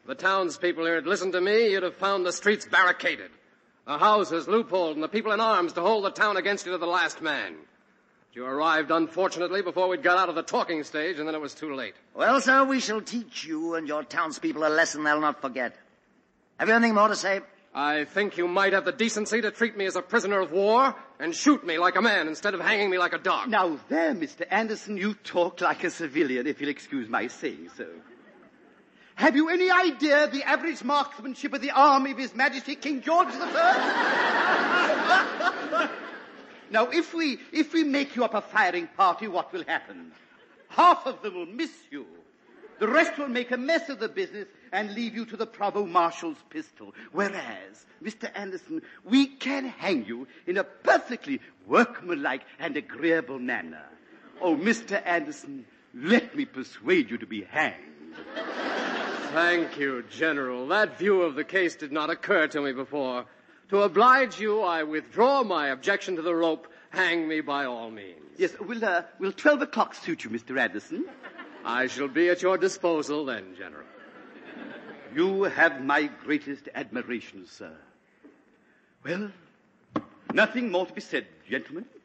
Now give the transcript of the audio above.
The townspeople here had listened to me, you'd have found the streets barricaded, the houses loopholed, and the people in arms to hold the town against you to the last man. You arrived, unfortunately, before we'd got out of the talking stage, and then it was too late. Well, sir, we shall teach you and your townspeople a lesson they'll not forget. Have you anything more to say? I think you might have the decency to treat me as a prisoner of war and shoot me like a man instead of hanging me like a dog. Now there, Mr. Anderson, you talk like a civilian, if you'll excuse my saying so. Have you any idea the average marksmanship of the army of His Majesty King George I? Now, if we make you up a firing party, what will happen? Half of them will miss you. The rest will make a mess of the business and leave you to the Provost Marshal's pistol. Whereas, Mr. Anderson, we can hang you in a perfectly workmanlike and agreeable manner. Oh, Mr. Anderson, let me persuade you to be hanged. Thank you, General. That view of the case did not occur to me before. To oblige you, I withdraw my objection to the rope. Hang me by all means. Yes, will 12 o'clock suit you, Mr. Anderson? I shall be at your disposal then, General. You have my greatest admiration, sir. Well, nothing more to be said, gentlemen.